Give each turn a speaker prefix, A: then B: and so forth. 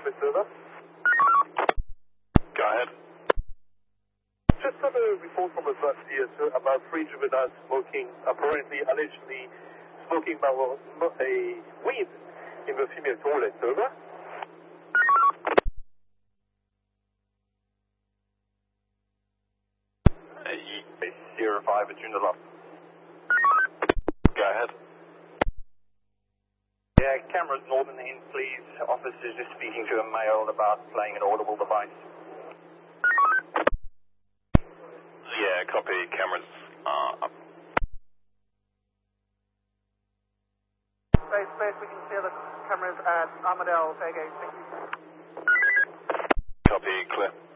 A: Mr. Over.
B: Go ahead.
A: Just got a report from a bus here, sir, about 3 juveniles smoking, allegedly smoking a weed in the female toilet. Over.
B: 05 at June Loft. Go ahead.
C: Yeah, cameras Northern End, please. Officers just speaking to a male about playing an audible device.
B: Yeah, copy. Cameras up.
D: Space, we can see the cameras at Armadale, Fairgate.
B: Copy, clear.